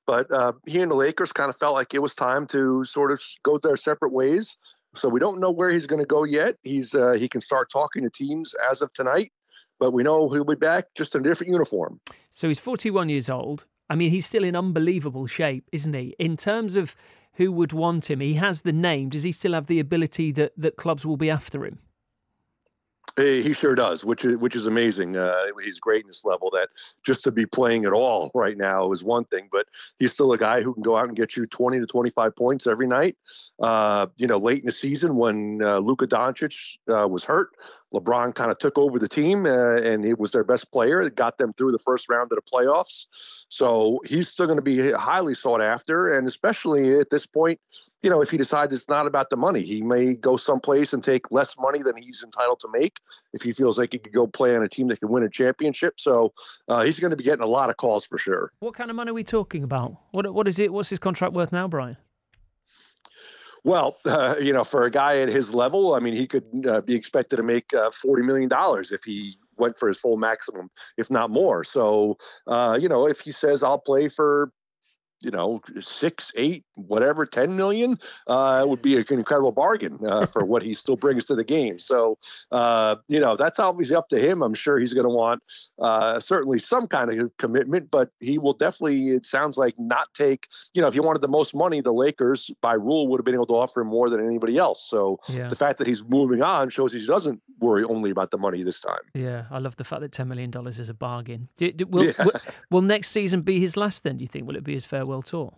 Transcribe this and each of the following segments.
but he and the Lakers kind of felt like it was time to sort of go their separate ways. So we don't know where he's going to go yet. He can start talking to teams as of tonight, but we know he'll be back just in a different uniform. So he's 41 years old. I mean, he's still in unbelievable shape, isn't he? In terms of who would want him, he has the name. Does he still have the ability that clubs will be after him? He sure does, which is amazing. He's great in this level. That just to be playing at all right now is one thing, but he's still a guy who can go out and get you 20 to 25 points every night. Late in the season when Luka Doncic was hurt, LeBron kind of took over the team, and he was their best player. It got them through the first round of the playoffs. So he's still going to be highly sought after, and especially at this point, if he decides it's not about the money, he may go someplace and take less money than he's entitled to make if he feels like he could go play on a team that can win a championship. So he's going to be getting a lot of calls for sure. What kind of money are we talking about? What is it? What's his contract worth now, Brian? Well, for a guy at his level, I mean, he could be expected to make $40 million if he went for his full maximum, if not more. So, if he says I'll play for 6, 8, whatever, 10 million, it would be an incredible bargain for what he still brings to the game. So, that's obviously up to him. I'm sure he's going to want certainly some kind of commitment, but he will definitely, it sounds like, not take, if he wanted the most money, the Lakers by rule would have been able to offer him more than anybody else. So The fact that he's moving on shows he doesn't worry only about the money this time. Yeah, I love the fact that $10 million is a bargain. Will next season be his last then, do you think? Will it be his farewell tour?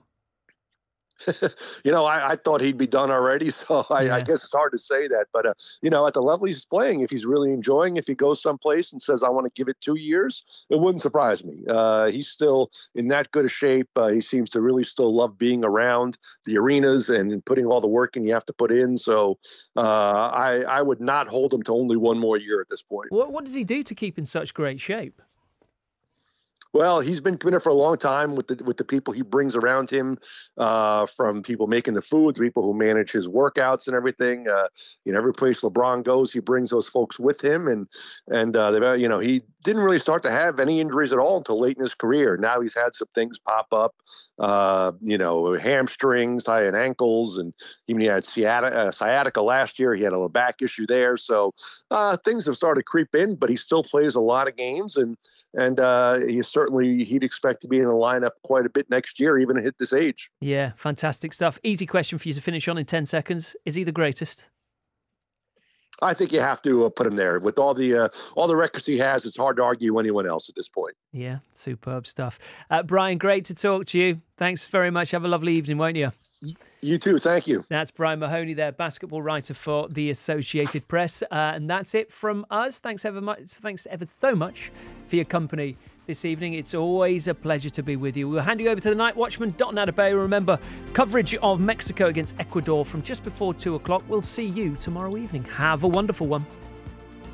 I thought he'd be done already, so I guess it's hard to say that. But, at the level he's playing, if he's really enjoying, if he goes someplace and says, I want to give it 2 years, it wouldn't surprise me. He's still in that good a shape. He seems to really still love being around the arenas and putting all the work in you have to put in. So I would not hold him to only one more year at this point. What does he do to keep in such great shape? Well, he's been committed for a long time with the people he brings around him, from people making the food to people who manage his workouts and everything. Every place LeBron goes, he brings those folks with him, and he didn't really start to have any injuries at all until late in his career. Now he's had some things pop up, hamstrings, tight ankles, and even he had sciatica last year. He had a little back issue there, so things have started to creep in. But he still plays a lot of games, and he'd expect to be in the lineup quite a bit next year, even at this age. Yeah, fantastic stuff. Easy question for you to finish on in 10 seconds. Is he the greatest? I think you have to put him there. With all the records he has, it's hard to argue anyone else at this point. Yeah, superb stuff. Brian, great to talk to you. Thanks very much. Have a lovely evening, won't you? You too. Thank you. That's Brian Mahoney there, basketball writer for the Associated Press. And that's it from us. Thanks ever so much for your company this evening. It's always a pleasure to be with you. We'll hand you over to the night watchman, Dot Adebayo. Remember, coverage of Mexico against Ecuador from just before 2 o'clock. We'll see you tomorrow evening. Have a wonderful one.